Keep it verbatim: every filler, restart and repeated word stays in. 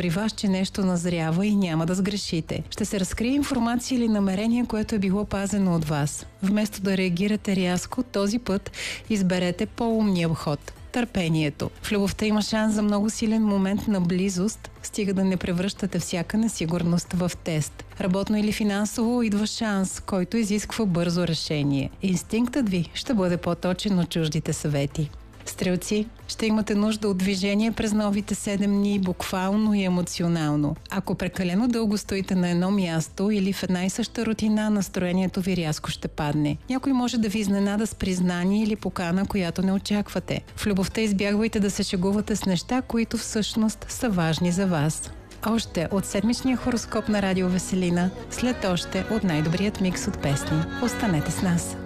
при вас, че нещо назрява и няма да сгрешите. Ще се разкрие информация или намерение, което е било пазено от вас. Вместо да реагирате рязко, този път изберете по-умния ход – търпението. В любовта има шанс за много силен момент на близост, стига да не превръщате всяка несигурност в тест. Работно или финансово идва шанс, който изисква бързо решение. Инстинктът ви ще бъде по-точен от чуждите съвети. Стрелци, ще имате нужда от движение през новите седем дни, буквално и емоционално. Ако прекалено дълго стоите на едно място или в една и съща рутина, настроението ви рязко ще падне. Някой може да ви изненада с признание или покана, която не очаквате. В любовта избягвайте да се шегувате с неща, които всъщност са важни за вас. Още от седмичния хороскоп на Радио Веселина, след още от най-добрият микс от песни. Останете с нас!